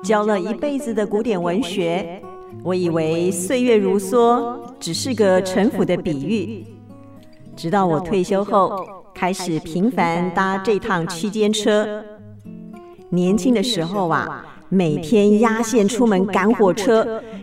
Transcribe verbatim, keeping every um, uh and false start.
教了一辈子的古典文学，我以为岁月如梭只是个陈腐的比喻。直到我退休后，开始频繁搭这趟区间车。年轻的时候啊，每天压线出门赶火车，